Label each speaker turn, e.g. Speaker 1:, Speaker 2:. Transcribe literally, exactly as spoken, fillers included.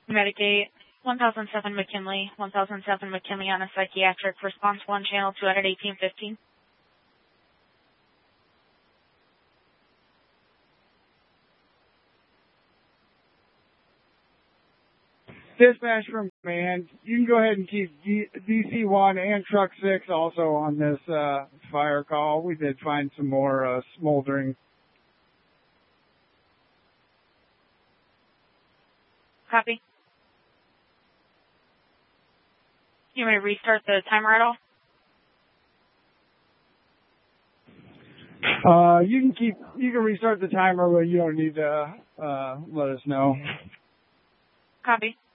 Speaker 1: Medicaid, one thousand seven McKinley, one thousand seven McKinley on a psychiatric, response one, channel two hundred eighteen fifteen.
Speaker 2: Dispatch from command. You can go ahead and keep D C one and Truck six also on this uh, fire call. We did find some more uh, smoldering.
Speaker 1: Copy. You want me to restart the timer at all?
Speaker 2: Uh, you can keep, you can restart the timer, but you don't need to uh, let us know.
Speaker 1: Copy.